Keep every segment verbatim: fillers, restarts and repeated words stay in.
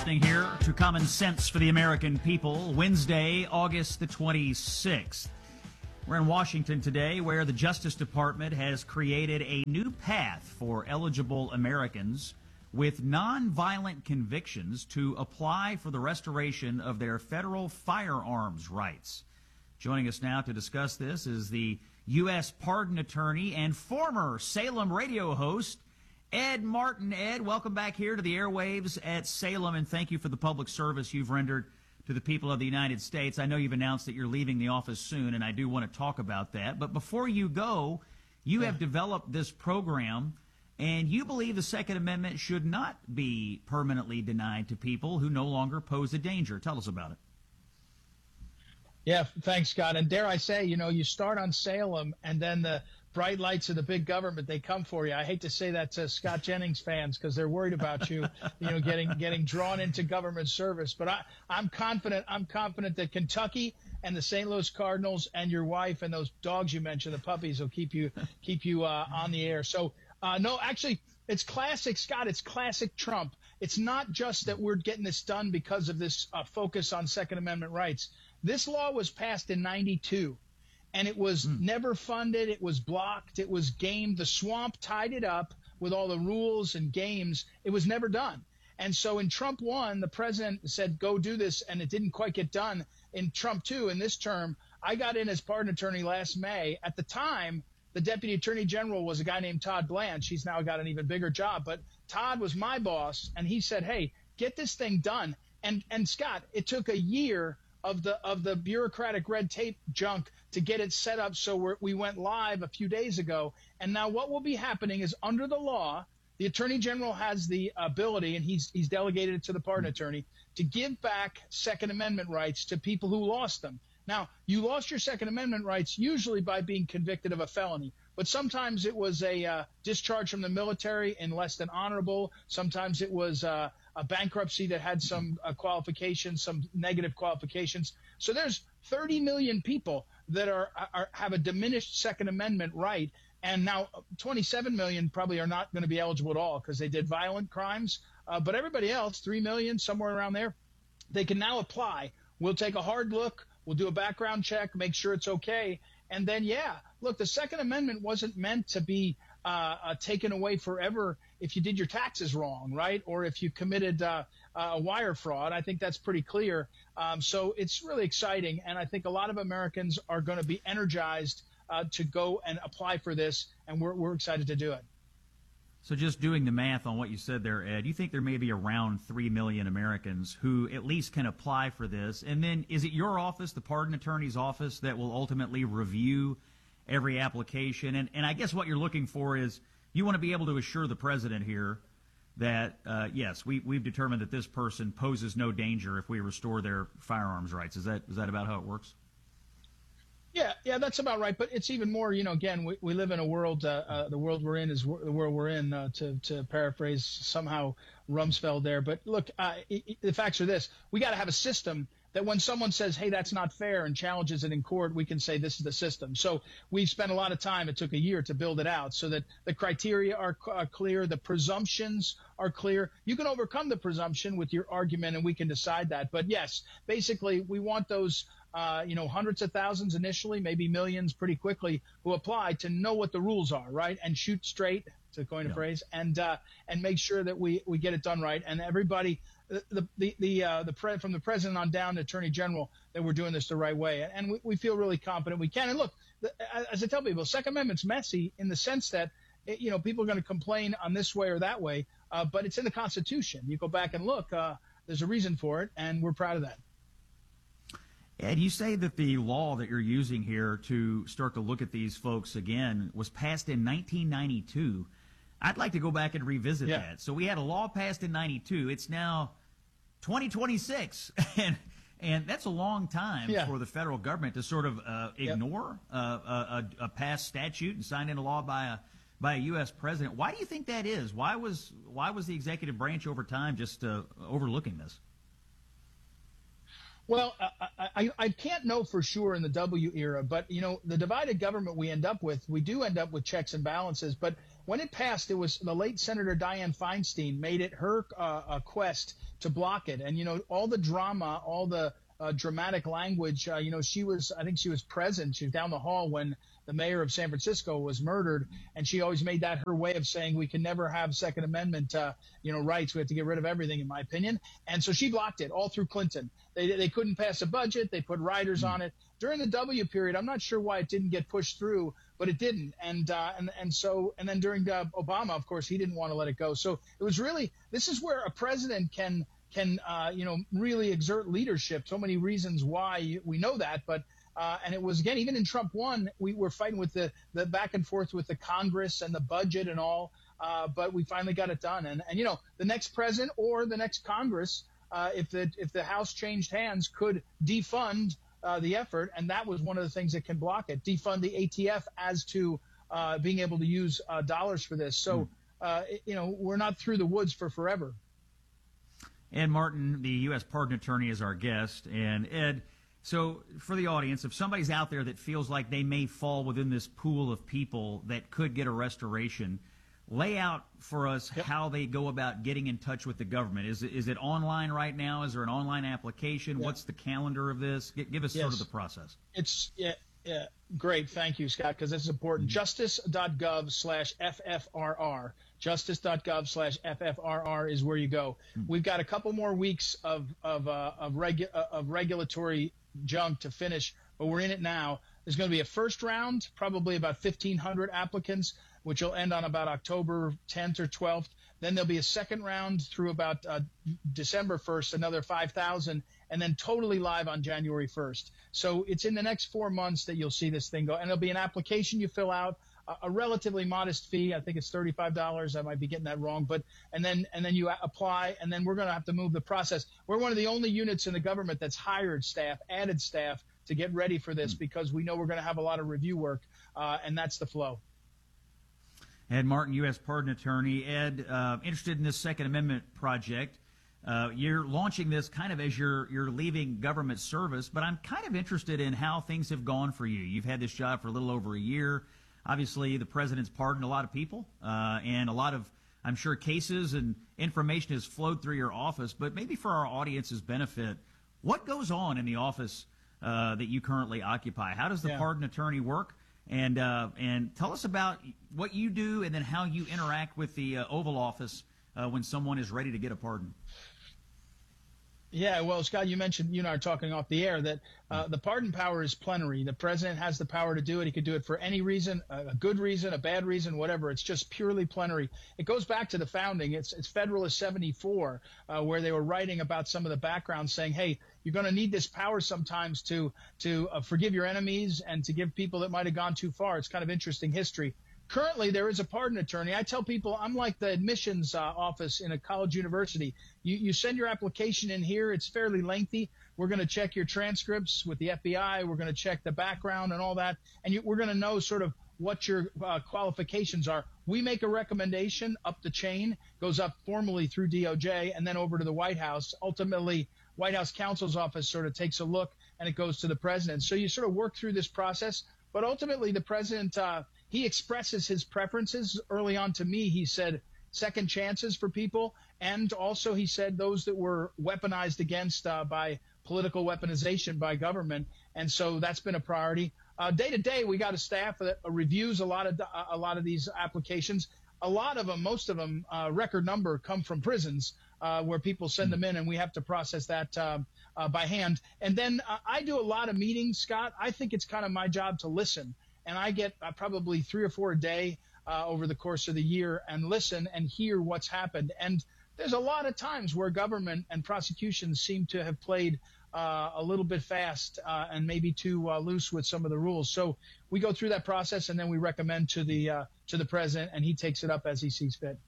listening here to Common Sense for the American People, Wednesday, August the twenty-sixth. We're in Washington today, where the Justice Department has created a new path for eligible Americans with nonviolent convictions to apply for the restoration of their federal firearms rights. Joining us now to discuss this is the U S pardon attorney and former Salem radio host, Ed Martin. Ed, welcome back here to the airwaves at Salem, and thank you for the public service you've rendered to the people of the United States. I know you've announced that you're leaving the office soon, and I do want to talk about that. But before you go, you yeah. have developed this program, and you believe the Second Amendment should not be permanently denied to people who no longer pose a danger. Tell us about it. Yeah, thanks, Scott. And dare I say, you know, you start on Salem, and then the bright lights of the big government, they come for you. I hate to say that to Scott Jennings fans because they're worried about you, you know, getting getting drawn into government service. But I, I'm confident. I'm confident that Kentucky and the Saint Louis Cardinals and your wife and those dogs you mentioned, the puppies, will keep you keep you uh, on the air. So uh, no, actually, it's classic, Scott. It's classic Trump. It's not just that we're getting this done because of this uh, focus on Second Amendment rights. This law was passed in ninety-two. And it was mm. never funded. It was blocked. It was gamed. The swamp tied it up with all the rules and games. It was never done. And so in Trump one, the president said, go do this, and it didn't quite get done. In Trump two, in this term, I got in as pardon attorney last May. At the time, the deputy attorney general was a guy named Todd Blanche. He's now got an even bigger job. But Todd was my boss, and he said, hey, get this thing done. And, and Scott, it took a year of the of the bureaucratic red tape junk to get it set up so we're, we went live a few days ago. And now what will be happening is under the law, the attorney general has the ability, and he's he's delegated it to the pardon attorney, to give back Second Amendment rights to people who lost them. Now, you lost your Second Amendment rights usually by being convicted of a felony, but sometimes it was a uh, discharge from the military in less than honorable. Sometimes it was uh, a bankruptcy that had some uh, qualifications, some negative qualifications. So there's thirty million people that are, are have a diminished Second Amendment right, and now twenty-seven million probably are not going to be eligible at all because they did violent crimes. Uh, but everybody else, three million, somewhere around there, they can now apply. We'll take a hard look. We'll do a background check, make sure it's okay. And then, yeah, look, the Second Amendment wasn't meant to be uh, uh, taken away forever if you did your taxes wrong, right? Or if you committed uh, uh, wire fraud. I think that's pretty clear. Um, so it's really exciting. And I think a lot of Americans are going to be energized uh, to go and apply for this. And we're, we're excited to do it. So just doing the math on what you said there, Ed, you think there may be around three million Americans who at least can apply for this. And then is it your office, the pardon attorney's office, that will ultimately review every application? And, and I guess what you're looking for is you want to be able to assure the president here that, uh, yes, we, we've determined that this person poses no danger if we restore their firearms rights. Is that is that about how it works? Yeah, yeah, that's about right. But it's even more, you know, again, we, we live in a world, uh, uh, the world we're in is w- the world we're in, uh, to, to paraphrase somehow Rumsfeld there. But look, uh, it, it, the facts are this. We got to have a system that when someone says, hey, that's not fair, and challenges it in court, we can say this is the system. So we've spent a lot of time. It took a year to build it out so that the criteria are, are clear. The presumptions are clear. You can overcome the presumption with your argument, and we can decide that. But yes, basically, we want those Uh, you know, hundreds of thousands initially, maybe millions pretty quickly, who apply to know what the rules are, right? And shoot straight, to coin a yeah. phrase, and uh, and make sure that we, we get it done right. And everybody, the the the, uh, the pre- from the president on down to attorney general, that we're doing this the right way. And we, we feel really confident we can. And look, the, as I tell people, Second Amendment's messy in the sense that, it, you know, people are going to complain on this way or that way, uh, but it's in the Constitution. You go back and look, uh, there's a reason for it, and we're proud of that. Ed, you say that the law that you're using here to start to look at these folks again was passed in nineteen ninety-two. I'd like to go back and revisit yeah. that. So we had a law passed in ninety-two. It's now twenty twenty-six, and and that's a long time yeah. for the federal government to sort of uh, ignore yep. uh, a, a past statute and sign into law by a by a U S president. Why do you think that is? Why was why was the executive branch over time just uh, overlooking this? Well, I, I, I can't know for sure in the W era, but, you know, the divided government we end up with, we do end up with checks and balances. But when it passed, it was the late Senator Dianne Feinstein made it her uh, uh, quest to block it. And, you know, all the drama, all the uh, dramatic language, uh, you know, she was, I think she was present. She was down the hall when the mayor of San Francisco was murdered. And she always made that her way of saying we can never have Second Amendment, uh, you know, rights. We have to get rid of everything, in my opinion. And so she blocked it all through Clinton. They, they couldn't pass a budget. They put riders on it. During the W period, I'm not sure why it didn't get pushed through, but it didn't. And uh, and and so and then during uh, Obama, of course, he didn't want to let it go. So it was really, this is where a president can can uh, you know really exert leadership. So many reasons why we know that, but uh, and it was, again, even in Trump one, we were fighting with the the back and forth with the Congress and the budget and all, uh, but we finally got it done. And and you know the next president or the next Congress, uh, if the if the House changed hands, could defund Uh, the effort, and that was one of the things that can block it. Defund the A T F as to uh, being able to use uh, dollars for this. So, uh, you know, we're not through the woods for forever. Ed Martin, the U S Pardon Attorney, is our guest. And Ed, so for the audience, if somebody's out there that feels like they may fall within this pool of people that could get a restoration, lay out for us Yep. how they go about getting in touch with the government. Is it, is it online right now? Is there an online application? Yeah. What's the calendar of this? G- give us Yes. sort of the process. It's yeah, yeah, great. Thank you, Scott, because this is important. Mm-hmm. Justice.gov slash FFRR. Justice.gov slash FFRR is where you go. Mm-hmm. We've got a couple more weeks of of uh, of, regu- uh, of regulatory junk to finish, but we're in it now. There's going to be a first round, probably about fifteen hundred applicants, which will end on about October tenth or twelfth. Then there'll be a second round through about uh, December first, another five thousand, and then totally live on January first. So it's in the next four months that you'll see this thing go. And there'll be an application you fill out, a, a relatively modest fee. I think it's thirty-five dollars. I might be getting that wrong. But and then and then you apply, and then we're going to have to move the process. We're one of the only units in the government that's hired staff, added staff, to get ready for this, because we know we're going to have a lot of review work, uh, and that's the flow. Ed Martin, U S Pardon Attorney. Ed, uh, interested in this Second Amendment project. Uh, you're launching this kind of as you're you're leaving government service, but I'm kind of interested in how things have gone for you. You've had this job for a little over a year. Obviously, the president's pardoned a lot of people, uh, and a lot of, I'm sure, cases and information has flowed through your office. But maybe for our audience's benefit, what goes on in the office uh, that you currently occupy? How does the Yeah. pardon attorney work? And uh, and tell us about what you do, and then how you interact with the uh, Oval Office uh, when someone is ready to get a pardon. Yeah, well, Scott, you mentioned, you and I are talking off the air, that uh, the pardon power is plenary. The president has the power to do it. He could do it for any reason, a good reason, a bad reason, whatever. It's just purely plenary. It goes back to the founding. It's, it's Federalist seventy-four, uh, where they were writing about some of the background, saying, hey, you're going to need this power sometimes to to uh, forgive your enemies and to give people that might have gone too far. It's kind of interesting history. Currently, there is a pardon attorney. I tell people I'm like the admissions uh, office in a college university. You, you send your application in here. It's fairly lengthy. We're going to check your transcripts with the F B I. We're going to check the background and all that. And you, we're going to know sort of what your uh, qualifications are. We make a recommendation up the chain, goes up formally through D O J, and then over to the White House. Ultimately, White House counsel's office sort of takes a look, and it goes to the president. So you sort of work through this process. But ultimately, the president, uh, he expresses his preferences. Early on to me, he said second chances for people. And also he said those that were weaponized against uh, by political weaponization by government. And so that's been a priority. Uh, day to day, we got a staff that reviews a lot of a lot of these applications. A lot of them, most of them, uh, record number come from prisons uh, where people send them in, and we have to process that uh, uh, by hand. And then uh, I do a lot of meetings, Scott. I think it's kind of my job to listen, and I get uh, probably three or four a day uh, over the course of the year, and listen and hear what's happened. And there's a lot of times where government and prosecutions seem to have played uh, a little bit fast uh, and maybe too uh, loose with some of the rules. So we go through that process, and then we recommend to the uh, to the president, and he takes it up as he sees fit.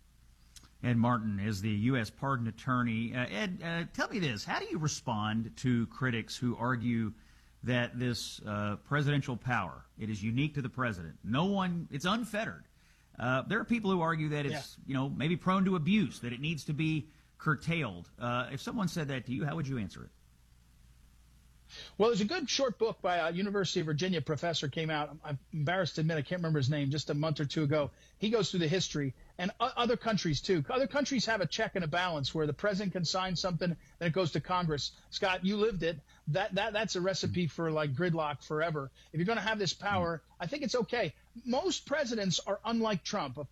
Ed Martin is the U S Pardon Attorney. Uh, Ed, uh, tell me this. How do you respond to critics who argue that this uh, presidential power, it is unique to the president? No one, it's unfettered. Uh, there are people who argue that it's, yeah. you know, maybe prone to abuse, that it needs to be curtailed. Uh, if someone said that to you, how would you answer it? Well, there's a good short book by a University of Virginia professor came out. I'm, I'm embarrassed to admit I can't remember his name. Just a month or two ago, he goes through the history and o- other countries too. Other countries have a check and a balance where the president can sign something, then it goes to Congress. Scott, you lived it. That that that's a recipe for like gridlock forever. If you're going to have this power, I think it's okay. Most presidents are unlike Trump. Of